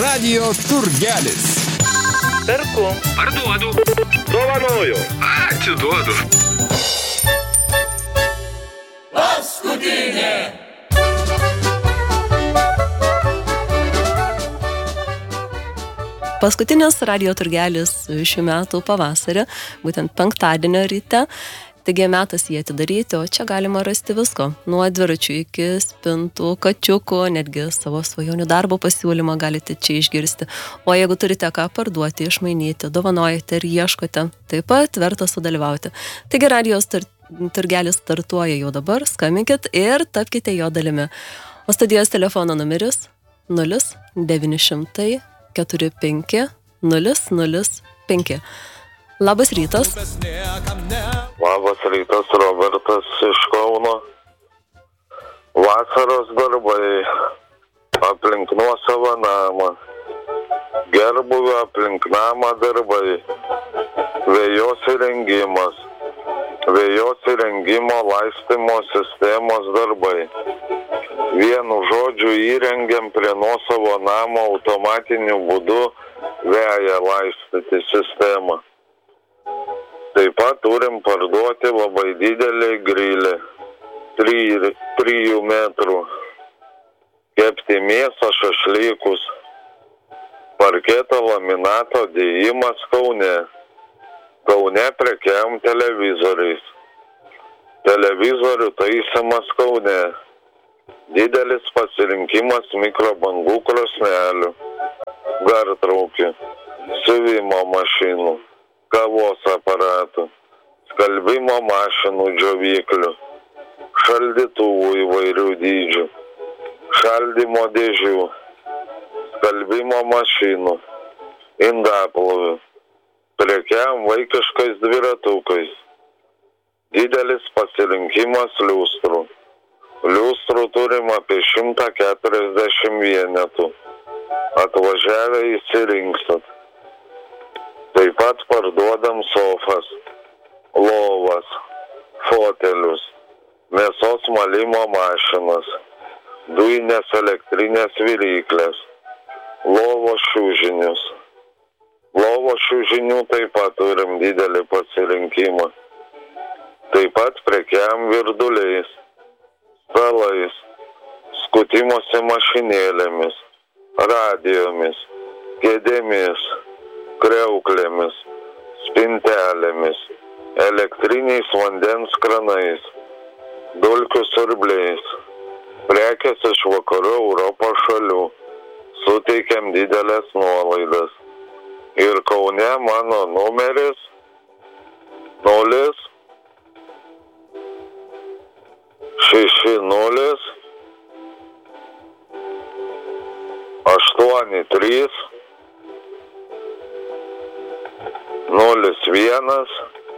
Radio turgelis. Perku. Parduodu. Dovanoju. Atiduodu. Paskutinė. Paskutinis radio turgelis šių metų pavasarį, būtent penktadienio ryte. Taigi metas jį atidaryti, o čia galima rasti visko. Nuo dviračių iki spintų, kačiukų, netgi savo svajonių darbo pasiūlymą galite čia išgirsti. O jeigu turite ką parduoti, išmainyti, dovanojate ir ieškote, taip pat verta sudalyvauti. Taigi radijos turgelis startuoja jau dabar, skambinkit ir tapkite jo dalimi. O studijos telefono numeris 0900 45 005. Labas rytas. Labas rytas, Robertas iš Kauno. Vasaros darbai aplink nuosavą namą. Gerbuvio aplink namą darbai. Vėjos įrengimas. Vėjos įrengimo laistymo sistemos darbai. Vienu žodžiu įrengiam prie nuosavo namo automatiniu būdu veją laistyti sistemą. Taip pat turim parduoti labai didelį grilį, 3 metrų, kepti mėsą, šašlykus, parketo laminato dėjimas Kaune. Kaune prekiaujam televizoriais. Televizorių taisymas Kaune. Didelis pasirinkimas mikrobangų krosnelių, gartraukių, siuvimo mašinų, kavos aparatų, skalbimo mašinų džiovyklių, šaldytuvų įvairių dydžių, šaldymo dėžių, skalbimo mašinų, indaplovių, prekiaujam vaikiškais dviratukais. Didelis pasirinkimas liustrų. Liustrų turim apie 140 vienetų. Atvažiavę įsirinksit. Taip pat parduodam sofas, lovas, fotelius, mėsos malimo mašinas, dujinės elektrinės viryklės, lovos šiužinius. Lovos šiužinių taip pat turim didelį pasirinkimą. Taip pat prekiaujam virduliais, stalais, skutimosi mašinėlėmis, radijomis, kėdėmis, kriauklėmis, spintelėmis, elektriniais vandens kranais, dulkių siurbliais, prekės iš vakarų Europos šalių, suteikiam didelės nuolaidas. Ir Kaune mano numeris 0 60 83 01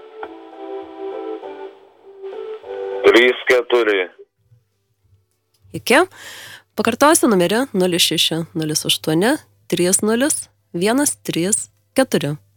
34. Iki. Pakartosiu numerį 06 08 30 134.